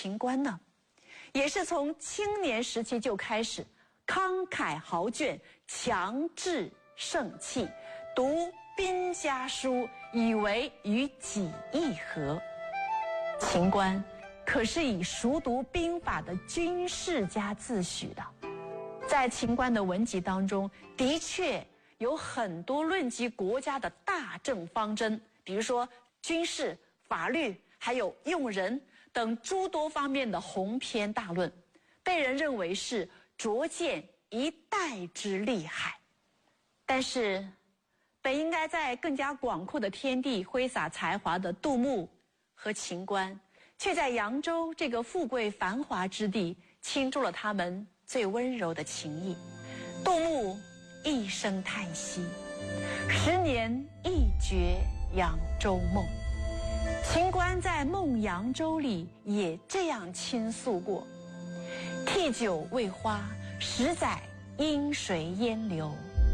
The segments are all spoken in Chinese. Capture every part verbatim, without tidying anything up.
秦观呢？也是从青年时期就开始慷慨豪卷，强志盛气，读兵家书，以为与己议和。秦观可是以熟读兵法的军事家自诩的，在秦观的文集当中，的确有很多论及国家的大政方针，比如说军事、法律，还有用人等诸多方面的鸿篇大论，被人认为是卓见一代之厉害。但是本应该在更加广阔的天地挥洒才华的杜牧和秦观，却在扬州这个富贵繁华之地倾注了他们最温柔的情谊。杜牧一声叹息，十年一觉扬州梦。秦观在《梦扬州》里也这样倾诉过：替酒未花，十载因水烟流。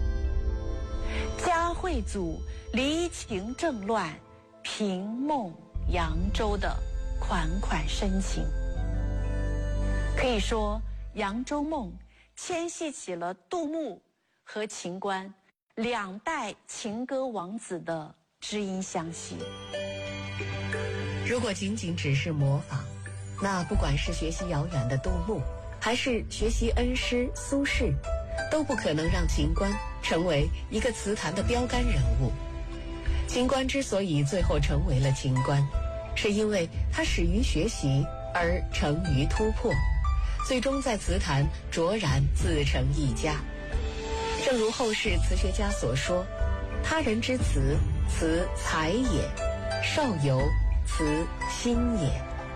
嘉惠祖离情正乱，平梦扬州的款款深情。可以说，《扬州梦》牵系起了杜牧和秦观两代情歌王子的知音相惜。 如果仅仅只是模仿，那不管是学习遥远的杜牧，还是学习恩师苏轼，都不可能让秦观成为一个词坛的标杆人物。秦观之所以最后成为了秦观，是因为他始于学习而成于突破，最终在词坛卓然自成一家。正如后世词学家所说，他人之词，词才也；少游，词心也。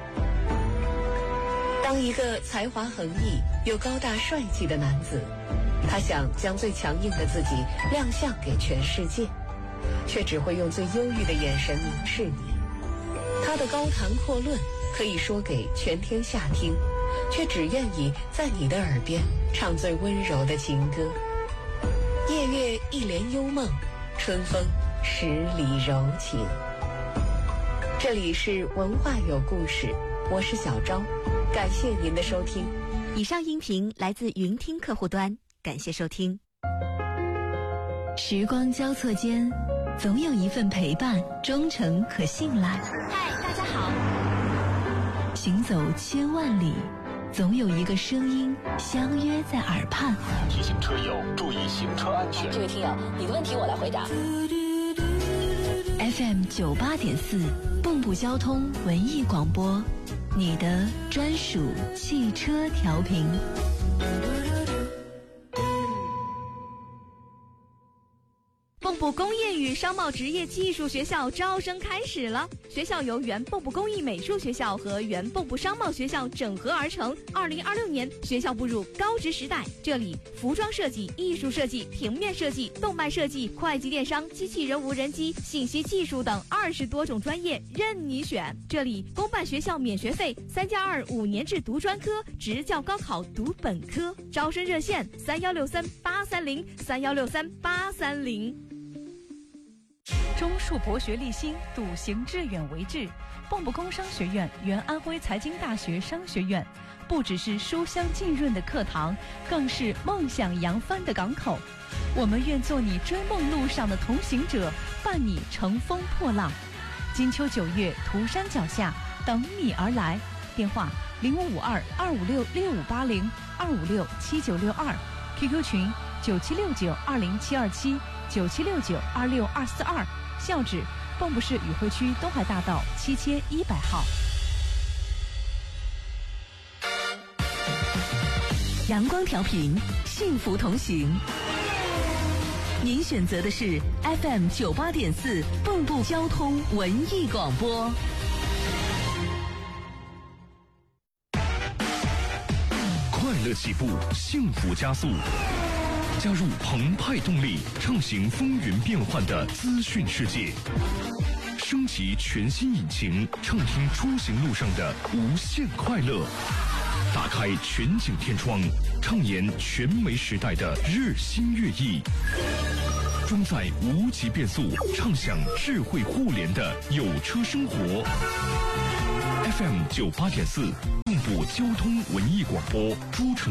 当一个才华横溢又高大帅气的男子，他想将最强硬的自己亮相给全世界，却只会用最忧郁的眼神凝视你。他的高谈阔论可以说给全天下听，却只愿意在你的耳边唱最温柔的情歌。夜月一帘幽梦，春风十里柔情。这里是文化有故事，我是小昭，感谢您的收听。 以上音频来自云听客户端，感谢收听。时光交错间，总有一份陪伴忠诚可信赖。 嗨，大家好。 行走千万里，总有一个声音相约在耳畔。 提醒车友注意行车安全。 这位听友，你的问题我来回答。 F M 九八点四，蚌埠交通文艺广播，你的专属汽车调频。 蚌埠工业与商贸职业技术学校招生开始了，学校由原蚌埠工艺美术学校和原蚌埠商贸学校整合而成。二零二六年，学校步入高职时代，这里服装设计、艺术设计、平面设计、动漫设计、会计电商、机器人无人机、信息技术等二十多种专业任你选。这里公办学校免学费，三加二五年制读专科，职教高考读本科。招生热线：三幺六三八三零三幺六三八三零。 中树博学立新，笃行致远为志。蚌埠工商学院原安徽财经大学商学院，不只是书香浸润的课堂，更是梦想扬帆的港口。我们愿做你追梦路上的同行者，伴你乘风破浪。金秋九月，涂山脚下，等你而来。电话零五五二二五六六五八零二五六七九六二 ，Q Q 群九七六九二零七二七九七六九二六二四二。校址：蚌埠市宇辉区东海大道七千一百号。 阳光调频，幸福同行。您选择的是 F M 九八点四蚌埠交通文艺广播。 快乐起步，幸福加速。加入澎湃动力，畅行风云变幻的资讯世界，升级全新引擎，畅听出行路上的无限快乐。打开全景天窗，畅言全媒时代的日新月异。 装载无极变速，畅享智慧互联的有车生活。F M 九八点四，蚌埠交通文艺广播，诸城。